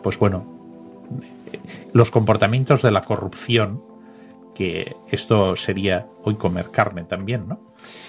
pues bueno, los comportamientos de la corrupción, que esto sería hoy comer carne también, ¿no?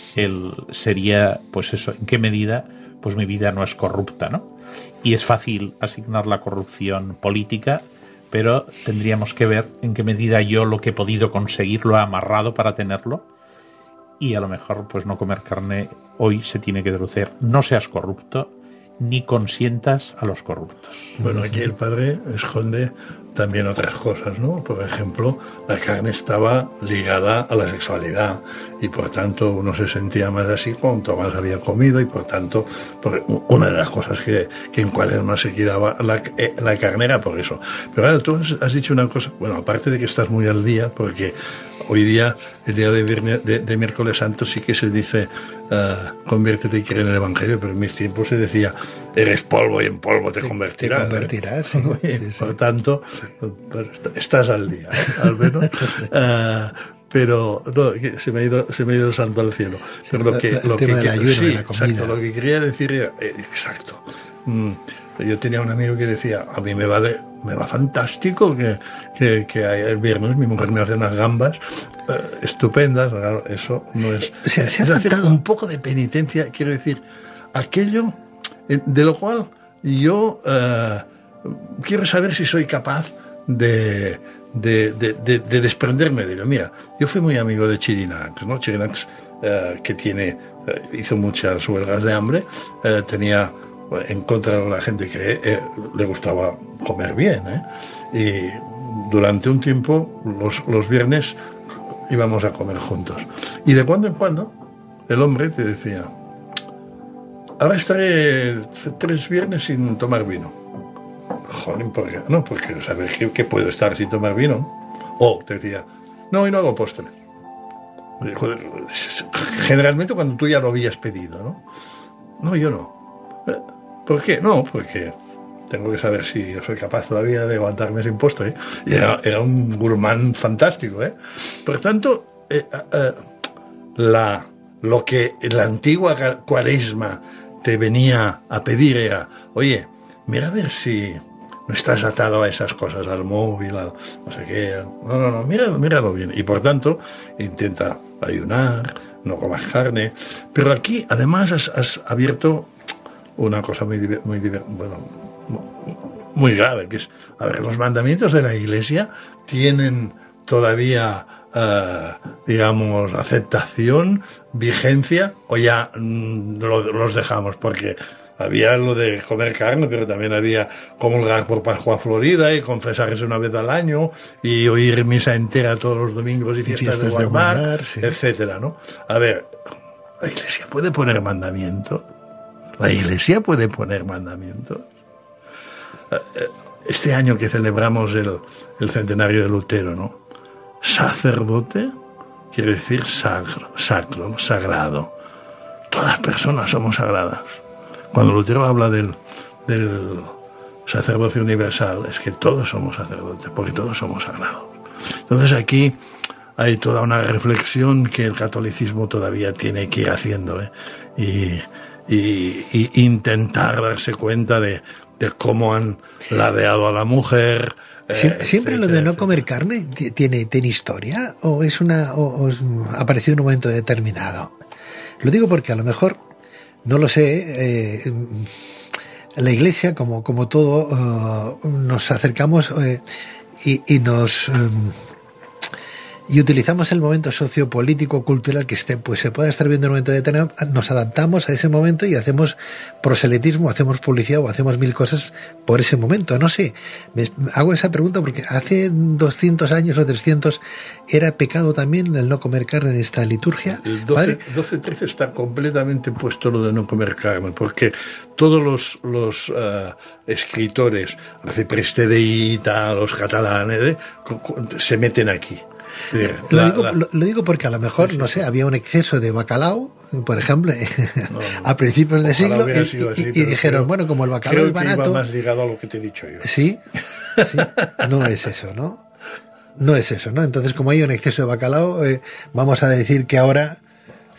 Sería, pues eso, ¿en qué medida pues mi vida no es corrupta, ¿no? Y es fácil asignar la corrupción política, pero tendríamos que ver en qué medida yo lo que he podido conseguir lo he amarrado para tenerlo, y a lo mejor pues no comer carne hoy se tiene que deducir: no seas corrupto ni consientas a los corruptos. Bueno, aquí el padre esconde también otras cosas, ¿no? Por ejemplo, la carne estaba ligada a la sexualidad y por tanto uno se sentía más así cuanto más había comido, y por tanto una de las cosas que en Cuaresma se quitaba la carne era por eso. Pero ahora tú has dicho una cosa, bueno, aparte de que estás muy al día, porque hoy día, el día de miércoles santo, sí que se dice conviértete y cree en el Evangelio, pero en mis tiempos se decía eres polvo y en polvo te convertirás. Te convertirás, sí. Por tanto, estás al día, al menos. Pero no, se me ha ido el santo al cielo. Pero lo que lo que quería decir era, exacto. Yo tenía un amigo que decía, a mí me va fantástico que el viernes mi mujer me hace unas gambas estupendas. Claro, eso no es... Se ha hacer un poco de penitencia, quiero decir, aquello de lo cual yo quiero saber si soy capaz de desprenderme de ello. Mira, yo fui muy amigo de Chirinacs, ¿no? Chirinacs, que hizo muchas huelgas de hambre, tenía en contra de la gente que le gustaba comer bien, y durante un tiempo los viernes íbamos a comer juntos, y de cuando en cuando el hombre te decía, ahora estaré 3 viernes sin tomar vino. Joder, ¿por qué? No, porque sabes que puedo estar sin tomar vino. O te decía, no, hoy no hago postre. Joder, generalmente cuando tú ya lo habías pedido, ¿no? No, yo no. ¿Por qué? No, porque tengo que saber si yo soy capaz todavía de aguantarme sin postre. Y era un gourmand fantástico, ¿eh? Por tanto, lo que la antigua Cuaresma te venía a pedir era, oye, mira a ver si no estás atado a esas cosas, al móvil, al no sé qué. No, míralo bien. Y por tanto, intenta ayunar, no comas carne. Pero aquí, además, has abierto una cosa muy grave, que es, a ver, los mandamientos de la Iglesia tienen todavía, digamos, aceptación, vigencia, o ya los dejamos, porque había lo de comer carne, pero también había comulgar por Pascua Florida y confesarse una vez al año y oír misa entera todos los domingos y fiestas de Guardar, sí, etcétera, ¿no? A ver, ¿la Iglesia puede poner mandamientos? ¿La Iglesia puede poner mandamientos? Este año que celebramos el centenario de Lutero, ¿no? Sacerdote quiere decir sacro, sagrado. Todas las personas somos sagradas. Cuando Lutero habla del sacerdocio universal, es que todos somos sacerdotes, porque todos somos sagrados. Entonces aquí hay toda una reflexión que el catolicismo todavía tiene que ir haciendo, y intentar darse cuenta de cómo han ladeado a la mujer. ¿Siempre lo de no comer carne tiene historia? ¿O ha aparecido en un momento determinado? Lo digo porque a lo mejor, no lo sé, la Iglesia, como todo, nos acercamos y utilizamos el momento sociopolítico, cultural que se pueda estar viendo en un momento determinado, nos adaptamos a ese momento y hacemos proselitismo, hacemos publicidad o hacemos 1000 cosas por ese momento. No sé, hago esa pregunta porque hace 200 años o 300 era pecado también el no comer carne en esta liturgia. El 12-13 está completamente puesto lo de no comer carne, porque todos los escritores, Arcipreste de Ita, los catalanes, se meten aquí. Lo digo porque a lo mejor, no sé, había un exceso de bacalao, por ejemplo, a principios de siglo, y dijeron, bueno, como el bacalao es barato... Creo que iba más ligado a lo que te he dicho yo. Sí, no es eso, ¿no? No es eso, ¿no? Entonces, como hay un exceso de bacalao, vamos a decir que ahora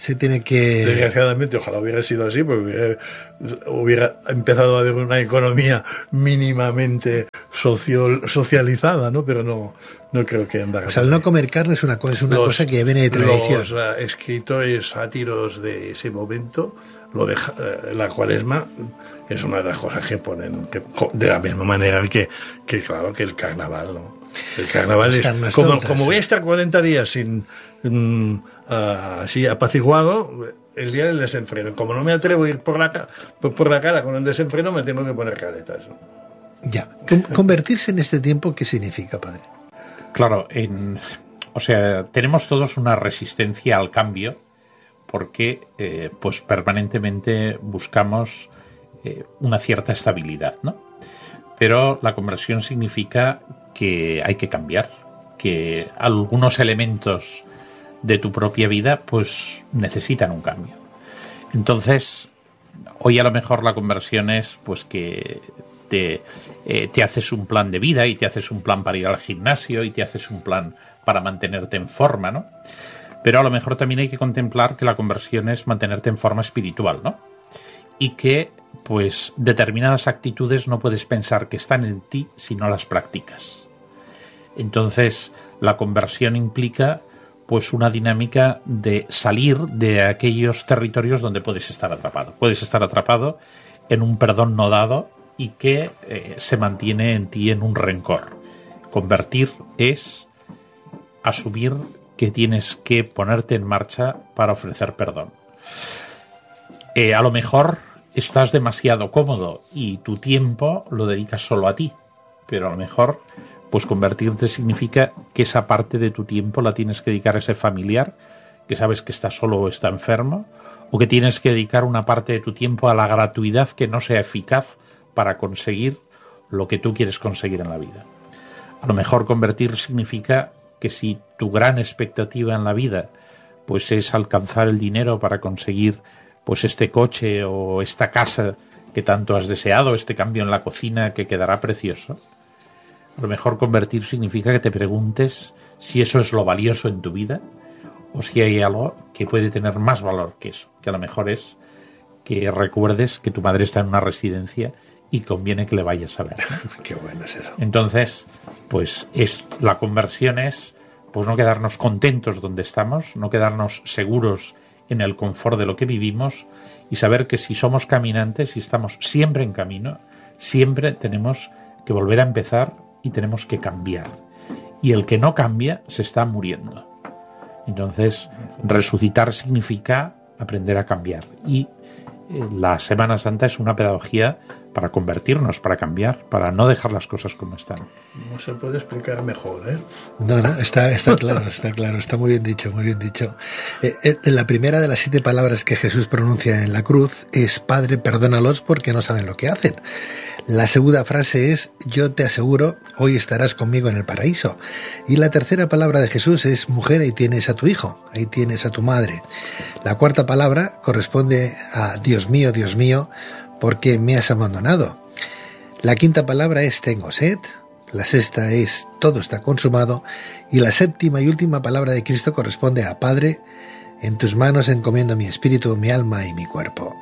se tiene que... Desgraciadamente, ojalá hubiera sido así, porque hubiera empezado a haber una economía mínimamente socializada, ¿no? Pero no creo que andara. O sea, el no comer carne es una cosa que viene de tradición. Los escritores sátiros de ese momento, la Cuaresma es una de las cosas que ponen de la misma manera que claro, que el carnaval, ¿no? El carnaval es como voy a estar 40 días sin así apaciguado, el día del desenfreno. Como no me atrevo a ir por la cara con el desenfreno, me tengo que poner caretas, ¿no? Ya. Convertirse en este tiempo, ¿qué significa, padre? Claro, tenemos todos una resistencia al cambio porque pues permanentemente buscamos una cierta estabilidad, ¿no? Pero la conversión significa que hay que cambiar, que algunos elementos de tu propia vida pues necesitan un cambio. Entonces, hoy a lo mejor la conversión es pues que te haces un plan de vida y te haces un plan para ir al gimnasio y te haces un plan para mantenerte en forma, ¿no? Pero a lo mejor también hay que contemplar que la conversión es mantenerte en forma espiritual, ¿no? Y que pues determinadas actitudes no puedes pensar que están en ti si no las practicas. Entonces, la conversión implica pues una dinámica de salir de aquellos territorios donde puedes estar atrapado. Puedes estar atrapado en un perdón no dado y que se mantiene en ti en un rencor. Convertir es asumir que tienes que ponerte en marcha para ofrecer perdón. A lo mejor estás demasiado cómodo y tu tiempo lo dedicas solo a ti, pero a lo mejor pues convertirte significa que esa parte de tu tiempo la tienes que dedicar a ese familiar que sabes que está solo o está enfermo, o que tienes que dedicar una parte de tu tiempo a la gratuidad que no sea eficaz para conseguir lo que tú quieres conseguir en la vida. A lo mejor convertir significa que si tu gran expectativa en la vida pues es alcanzar el dinero para conseguir pues este coche o esta casa que tanto has deseado, este cambio en la cocina que quedará precioso, a lo mejor convertir significa que te preguntes si eso es lo valioso en tu vida o si hay algo que puede tener más valor que eso, que a lo mejor es que recuerdes que tu madre está en una residencia y conviene que le vayas a ver, ¿no? Qué bueno es eso. Entonces, pues la conversión es pues no quedarnos contentos donde estamos, no quedarnos seguros en el confort de lo que vivimos y saber que si somos caminantes y estamos siempre en camino, siempre tenemos que volver a empezar y tenemos que cambiar. Y el que no cambia se está muriendo. Entonces, resucitar significa aprender a cambiar. Y la Semana Santa es una pedagogía para convertirnos, para cambiar, para no dejar las cosas como están. No se puede explicar mejor, ¿eh? No, está claro, está muy bien dicho, muy bien dicho. La primera de las 7 palabras que Jesús pronuncia en la cruz es: Padre, perdónalos porque no saben lo que hacen. La segunda frase es: yo te aseguro, hoy estarás conmigo en el paraíso. Y la tercera palabra de Jesús es: mujer, ahí tienes a tu hijo, ahí tienes a tu madre. La cuarta palabra corresponde a Dios mío, ¿por qué me has abandonado? La quinta palabra es: tengo sed. La sexta es: todo está consumado. Y la séptima y última palabra de Cristo corresponde a: Padre, en tus manos encomiendo mi espíritu, mi alma y mi cuerpo.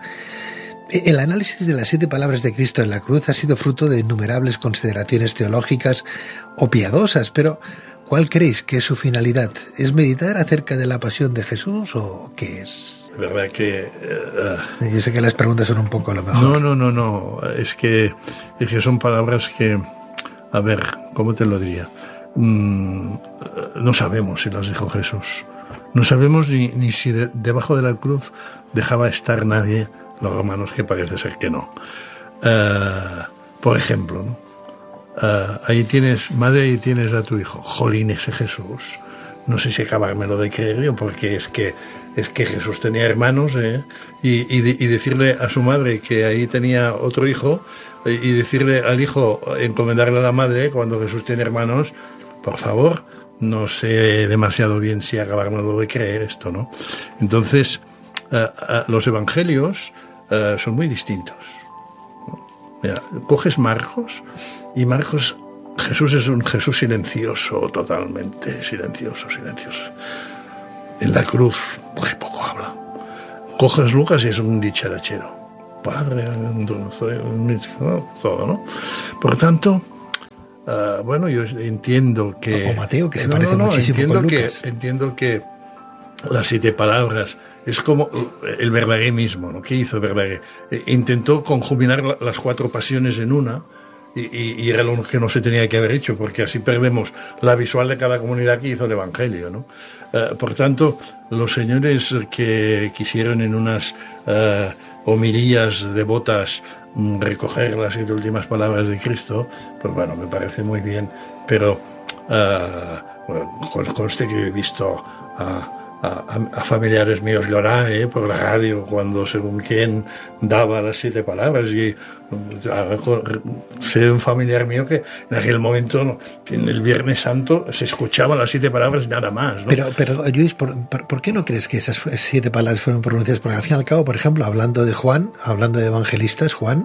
El análisis de las 7 palabras de Cristo en la cruz ha sido fruto de innumerables consideraciones teológicas o piadosas, pero ¿cuál creéis que es su finalidad? ¿Es meditar acerca de la pasión de Jesús o qué es? La verdad que... Yo sé que las preguntas son un poco a lo mejor. No. Es que son palabras que... A ver, ¿cómo te lo diría? No sabemos si las dijo Jesús. No sabemos ni si debajo de la cruz dejaba estar nadie. Los romanos, que parece ser que no. Por ejemplo, ¿no? Ahí tienes, madre, ahí tienes a tu hijo. Jolín, ese Jesús. No sé si acabármelo de creer yo, porque es que Jesús tenía hermanos, y decirle a su madre que ahí tenía otro hijo, y decirle al hijo, encomendarle a la madre, cuando Jesús tiene hermanos, por favor, no sé demasiado bien si acabármelo de creer esto, ¿no? Entonces, los evangelios son muy distintos. Mira, coges Marcos, y Marcos, Jesús es un Jesús silencioso, totalmente silencioso. En la cruz, muy poco habla. coges Lucas y es un dicharachero. Padre, todo, ¿no? Por tanto, bueno, yo entiendo que... O Mateo, que se parece muchísimo con Lucas. Entiendo que las 7 palabras es como el Verdaguer mismo, ¿no? ¿Qué hizo Verdaguer? Intentó conjuminar las 4 pasiones en una, y era lo que no se tenía que haber hecho, porque así perdemos la visual de cada comunidad que hizo el Evangelio, ¿no? Por tanto, los señores que quisieron en unas homilías devotas recoger las 7 últimas palabras de Cristo, pues bueno, me parece muy bien, pero bueno, conste que he visto a familiares míos llorar por la radio cuando según quién daba las 7 palabras, y sé de un familiar mío que en aquel momento, en el Viernes Santo, se escuchaban las 7 palabras y nada más, ¿no? Pero Luis, ¿por qué no crees que esas 7 palabras fueron pronunciadas? Porque al fin y al cabo, por ejemplo, hablando de Juan, hablando de evangelistas, Juan,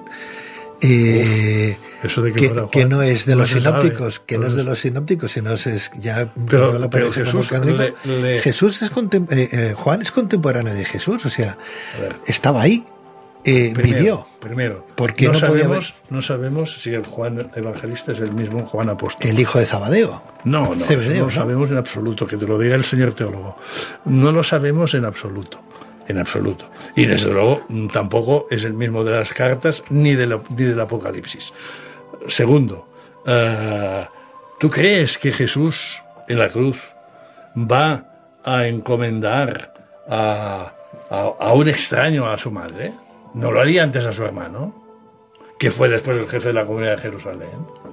eso de que no es de los sinópticos, que no es de los sinópticos, sino es ya pero Jesús, Jesús es Juan es contemporáneo de Jesús, o sea, estaba ahí, vivió. Primero, ¿por qué no sabemos si el Juan evangelista es el mismo Juan apóstol, el hijo de Zabadeo. No lo sabemos en absoluto, que te lo diga el señor teólogo. No lo sabemos en absoluto. En absoluto. Y desde luego tampoco es el mismo de las cartas ni del Apocalipsis. Segundo, ¿tú crees que Jesús en la cruz va a encomendar a un extraño a su madre? No lo haría antes a su hermano, que fue después el jefe de la comunidad de Jerusalén.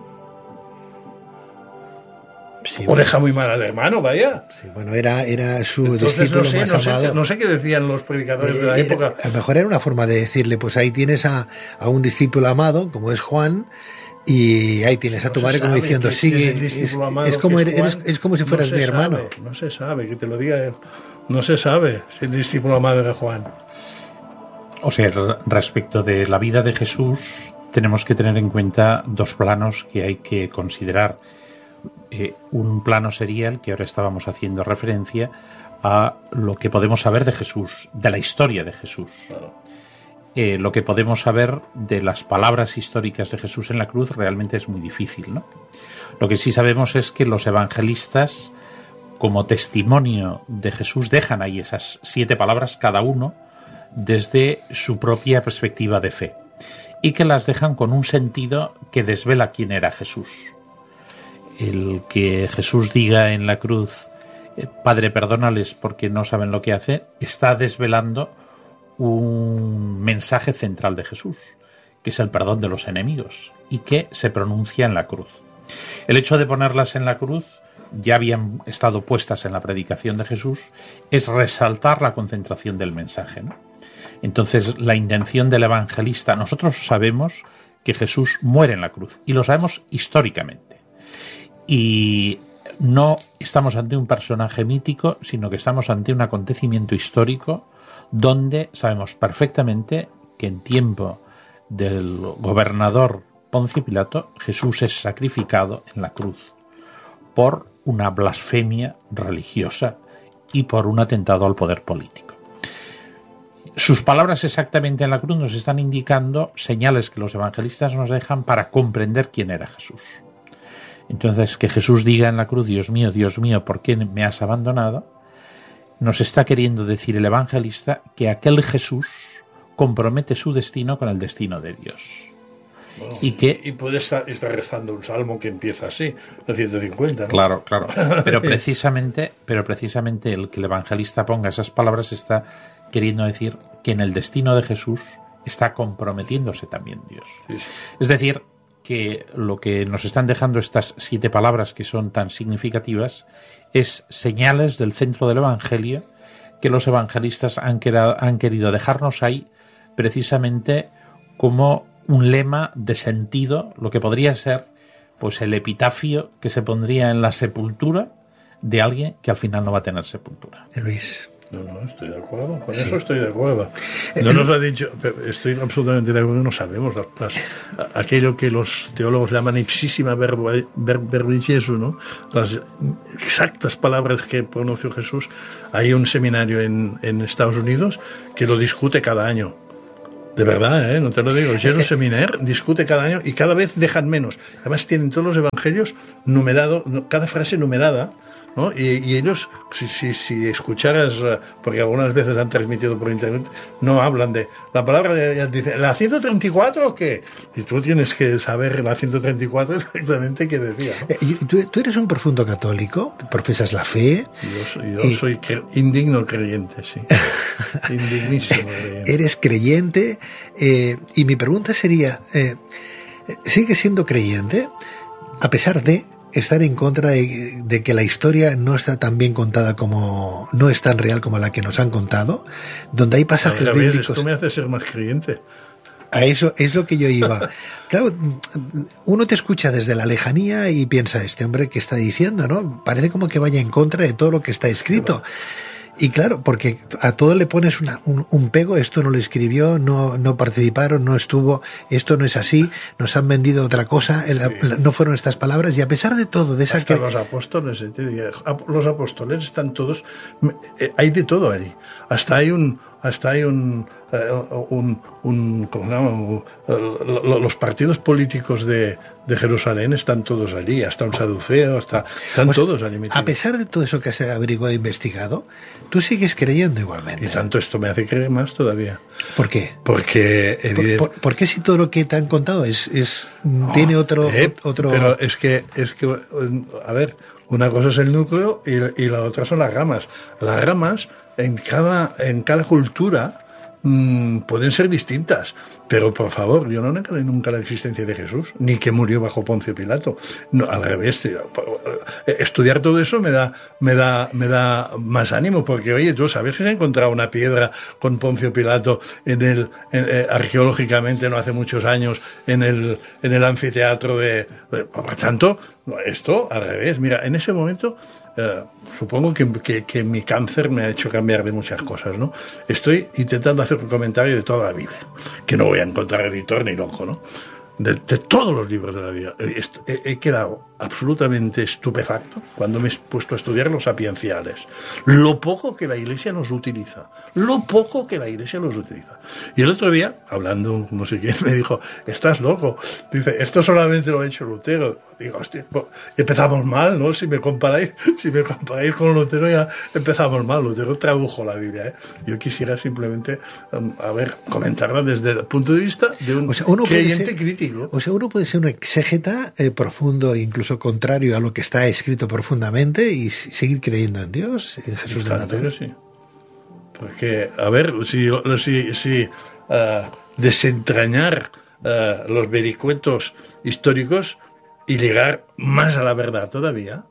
Sí, o deja muy mal al hermano, vaya. Sí, bueno, era su discípulo más amado. No sé qué decían los predicadores de la época. A lo mejor era una forma de decirle, pues ahí tienes a un discípulo amado, como es Juan, y ahí tienes a tu madre, como diciendo, sigue. Es como si fueras mi hermano. No se sabe, que te lo diga él. No se sabe si el discípulo amado de Juan. O sea, respecto de la vida de Jesús, tenemos que tener en cuenta 2 planos que hay que considerar. Un plano sería el que ahora estábamos haciendo referencia a lo que podemos saber de Jesús, de la historia de Jesús. Lo que podemos saber de las palabras históricas de Jesús en la cruz realmente es muy difícil, ¿no? Lo que sí sabemos es que los evangelistas, como testimonio de Jesús, dejan ahí esas 7 palabras cada uno desde su propia perspectiva de fe, y que las dejan con un sentido que desvela quién era Jesús. El que Jesús diga en la cruz, Padre, perdónales porque no saben lo que hacen, está desvelando un mensaje central de Jesús, que es el perdón de los enemigos, y que se pronuncia en la cruz. El hecho de ponerlas en la cruz, ya habían estado puestas en la predicación de Jesús, es resaltar la concentración del mensaje, ¿no? Entonces, la intención del evangelista, nosotros sabemos que Jesús muere en la cruz, y lo sabemos históricamente. Y no estamos ante un personaje mítico, sino que estamos ante un acontecimiento histórico donde sabemos perfectamente que en tiempo del gobernador Poncio Pilato, Jesús es sacrificado en la cruz por una blasfemia religiosa y por un atentado al poder político. Sus palabras exactamente en la cruz nos están indicando señales que los evangelistas nos dejan para comprender quién era Jesús. Entonces, que Jesús diga en la cruz, Dios mío, ¿por qué me has abandonado?, nos está queriendo decir el evangelista que aquel Jesús compromete su destino con el destino de Dios. Bueno, y puede estar rezando un salmo que empieza así, el 150, ¿no? Claro. Pero precisamente el que el evangelista ponga esas palabras está queriendo decir que en el destino de Jesús está comprometiéndose también Dios. Sí. Es decir, que lo que nos están dejando estas 7 palabras que son tan significativas es señales del centro del Evangelio que los evangelistas han querido dejarnos ahí precisamente como un lema de sentido, lo que podría ser pues el epitafio que se pondría en la sepultura de alguien que al final no va a tener sepultura. Luis, No, estoy de acuerdo. Con eso estoy de acuerdo. No nos lo ha dicho, pero estoy absolutamente de acuerdo. No sabemos aquello que los teólogos llaman ipsísima verbi Jesu, ¿no? Las exactas palabras que pronunció Jesús. Hay un seminario en Estados Unidos que lo discute cada año. De verdad, no te lo digo. Jesús Seminaire discute cada año y cada vez dejan menos. Además tienen todos los evangelios numerados, cada frase numerada, ¿no? Y ellos, si escucharas, porque algunas veces han transmitido por internet, no hablan de la palabra, dice, ¿la 134 o qué? Y tú tienes que saber la 134 exactamente qué decía, ¿no? ¿Tú eres un profundo católico? ¿Profesas la fe? Yo soy indigno creyente, sí. Indignísimo creyente. Eres creyente, y mi pregunta sería, ¿sigues siendo creyente a pesar de estar en contra de que la historia no está tan bien contada como, no es tan real como la que nos han contado, donde hay pasajes bíblicos? Esto me hace ser más creyente. A eso es lo que yo iba. Claro, uno te escucha desde la lejanía y piensa, este hombre ¿qué está diciendo? ¿No? Parece como que vaya en contra de todo lo que está escrito. Y claro, porque a todo le pones un pego, esto no lo escribió, no participaron, no estuvo, esto no es así, nos han vendido otra cosa, no fueron estas palabras, y a pesar de todo, de esas hasta los apóstoles, los apóstoles están todos, hay de todo allí, hasta hay un ¿cómo se llama? Los partidos políticos de Jerusalén están todos allí, hasta un saduceo, están pues, todos allí metidos. A pesar de todo eso que se ha averiguado e investigado, tú sigues creyendo igualmente. Y tanto esto me hace creer más todavía. ¿Por qué? Porque ¿Por qué si todo lo que te han contado tiene otro? Pero es que a ver, una cosa es el núcleo y la otra son las ramas. Las ramas en cada cultura pueden ser distintas, pero por favor, yo no negaré nunca la existencia de Jesús, ni que murió bajo Poncio Pilato. No, al revés, estudiar todo eso me da más ánimo, porque oye, tú sabes que se ha encontrado una piedra con Poncio Pilato arqueológicamente no hace muchos años en el anfiteatro por tanto, esto al revés. Mira, en ese momento supongo que mi cáncer me ha hecho cambiar de muchas cosas, ¿no? Estoy intentando hacer un comentario de toda la Biblia, que no voy a encontrar editor ni loco, ¿no? De todos los libros de la Biblia. He quedado absolutamente estupefacto cuando me he puesto a estudiar los sapienciales. Lo poco que la Iglesia los utiliza. Y el otro día, hablando no sé quién, me dijo, estás loco. Dice, esto solamente lo ha hecho Lutero. Digo, hostia, empezamos mal, ¿no? Si me comparáis con Lutero ya empezamos mal. Lutero tradujo la Biblia, ¿eh? Yo quisiera simplemente, comentarla desde el punto de vista de un creyente crítico. O sea, uno puede ser un exégeta profundo, incluso contrario a lo que está escrito profundamente, y seguir creyendo en Dios, en Jesús de Nazaret. Sí. Porque, a ver, si desentrañar los vericuetos históricos y llegar más a la verdad todavía,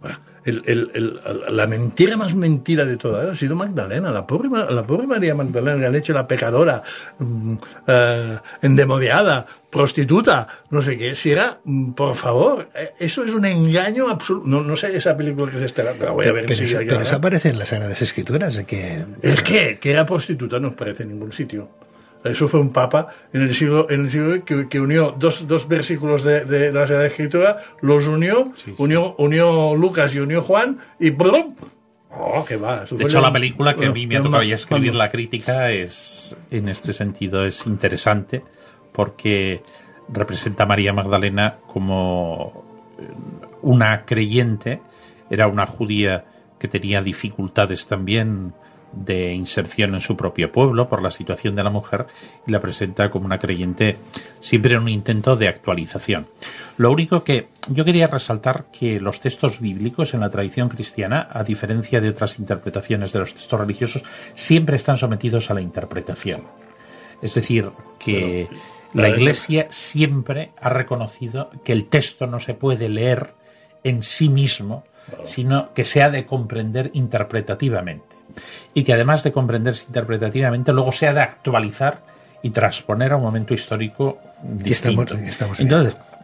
la mentira más mentira de todas ha sido Magdalena, la pobre María Magdalena, que han hecho la pecadora, endemoniada, prostituta, no sé qué. Si era, por favor, eso es un engaño absoluto. No sé esa película que se está, la voy a ver. Pero eso aparece en las Sagradas Escrituras de que... ¿El qué? Que era prostituta no aparece en ningún sitio. Eso fue un papa en el siglo que unió dos versículos de la Sagrada Escritura, los unió, sí. unió Lucas y unió Juan, y ¡pum! ¡Oh, qué va! De hecho, la película que a mí me ha tocado ya escribir la crítica es, en este sentido, es interesante, porque representa a María Magdalena como una creyente, era una judía que tenía dificultades también de inserción en su propio pueblo por la situación de la mujer, y la presenta como una creyente siempre en un intento de actualización. Lo único que yo quería resaltar, que los textos bíblicos en la tradición cristiana, a diferencia de otras interpretaciones de los textos religiosos, siempre están sometidos a la interpretación. Es decir, que la Iglesia siempre ha reconocido que el texto no se puede leer en sí mismo, sino que se ha de comprender interpretativamente. Y que además de comprenderse interpretativamente, luego se ha de actualizar y transponer a un momento histórico distinto.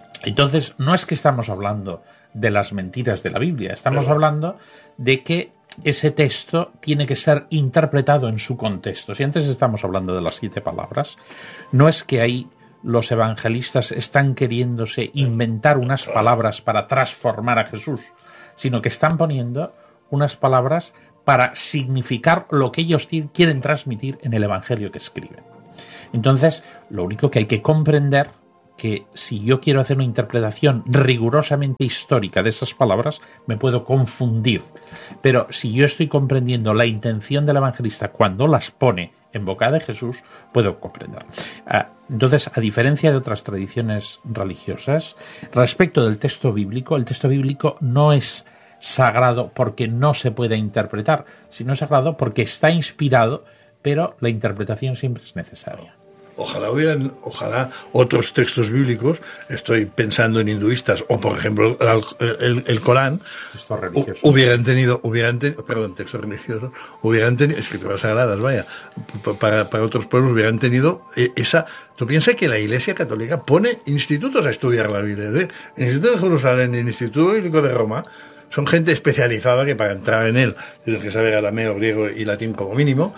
Entonces, no es que estamos hablando de las mentiras de la Biblia, estamos hablando de que ese texto tiene que ser interpretado en su contexto. Si antes estamos hablando de las 7 palabras, no es que ahí los evangelistas están queriéndose inventar unas palabras para transformar a Jesús, sino que están poniendo unas palabras para significar lo que ellos quieren transmitir en el evangelio que escriben. Entonces, lo único que hay que comprender que si yo quiero hacer una interpretación rigurosamente histórica de esas palabras, me puedo confundir. Pero si yo estoy comprendiendo la intención del evangelista cuando las pone en boca de Jesús, puedo comprender. Entonces, a diferencia de otras tradiciones religiosas, respecto del texto bíblico, el texto bíblico no es sagrado porque no se puede interpretar, sino sagrado porque está inspirado, pero la interpretación siempre es necesaria. Ojalá otros textos bíblicos, estoy pensando en hinduistas, o por ejemplo el Corán, hubieran tenido, textos religiosos, hubieran tenido, escrituras sagradas, vaya, para otros pueblos hubieran tenido esa. Tú piensas que la Iglesia Católica pone institutos a estudiar la Biblia, el Instituto de Jerusalén y el Instituto Bíblico de Roma son gente especializada que para entrar en él tienes que saber arameo, griego y latín como mínimo,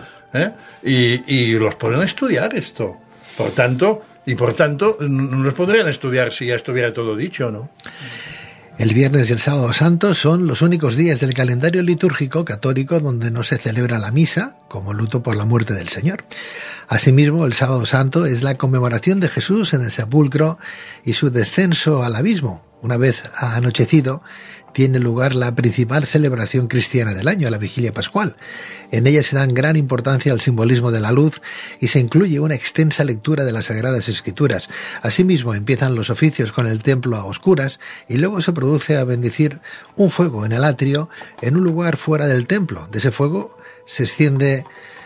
y los ponen a estudiar esto. Por tanto, no los podrían estudiar si ya estuviera todo dicho, ¿no? El viernes y el sábado santo son los únicos días del calendario litúrgico católico donde no se celebra la misa como luto por la muerte del Señor. Asimismo, el sábado santo es la conmemoración de Jesús en el sepulcro y su descenso al abismo. Una vez anochecido, tiene lugar la principal celebración cristiana del año, la Vigilia Pascual. En ella se dan gran importancia al simbolismo de la luz y se incluye una extensa lectura de las Sagradas Escrituras. Asimismo, empiezan los oficios con el templo a oscuras y luego se produce a bendecir un fuego en el atrio en un lugar fuera del templo. De ese fuego se extiende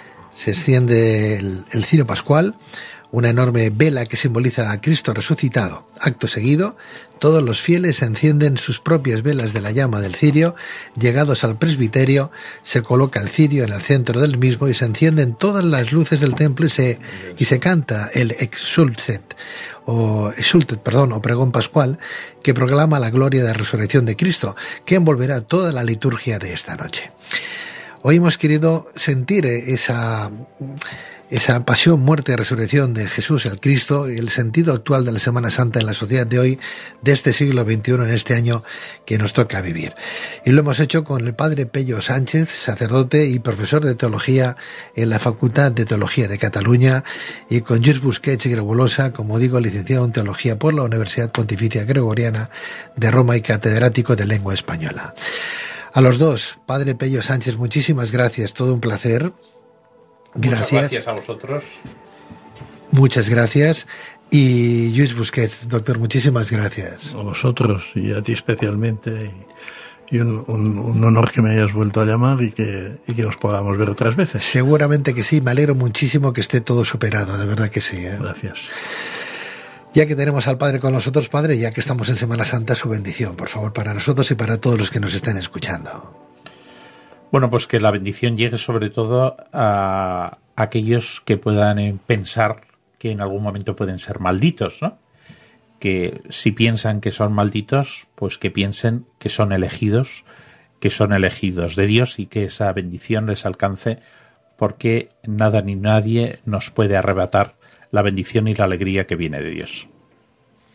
el cirio pascual, una enorme vela que simboliza a Cristo resucitado. Acto seguido, todos los fieles encienden sus propias velas de la llama del cirio. Llegados al presbiterio, se coloca el cirio en el centro del mismo y se encienden todas las luces del templo y se canta el Exsultet o pregón pascual que proclama la gloria de la resurrección de Cristo, que envolverá toda la liturgia de esta noche. Hoy hemos querido sentir esa pasión, muerte y resurrección de Jesús el Cristo y el sentido actual de la Semana Santa en la sociedad de hoy, de este siglo XXI, en este año que nos toca vivir. Y lo hemos hecho con el padre Pello Sánchez, sacerdote y profesor de teología en la Facultad de Teología de Cataluña, y con Lluís Busquets y Gregulosa, como digo, licenciado en teología por la Universidad Pontificia Gregoriana de Roma y catedrático de lengua española. A los dos, padre Pello Sánchez, muchísimas gracias, todo un placer. Muchas gracias a vosotros. Muchas gracias. Y Lluís Busquets, doctor, muchísimas gracias. A vosotros y a ti especialmente. Y un honor que me hayas vuelto a llamar y que nos podamos ver otras veces. Seguramente que sí. Me alegro muchísimo que esté todo superado. De verdad que sí. Gracias. Ya que tenemos al Padre con nosotros, Padre, ya que estamos en Semana Santa, su bendición, por favor, para nosotros y para todos los que nos estén escuchando. Bueno, pues que la bendición llegue sobre todo a aquellos que puedan pensar que en algún momento pueden ser malditos, ¿no? Que si piensan que son malditos, pues que piensen que son elegidos de Dios y que esa bendición les alcance, porque nada ni nadie nos puede arrebatar la bendición y la alegría que viene de Dios.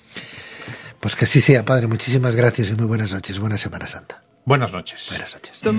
Pues que así sea, Padre. Muchísimas gracias y muy buenas noches. Buena Semana Santa. Buenas noches. Buenas noches.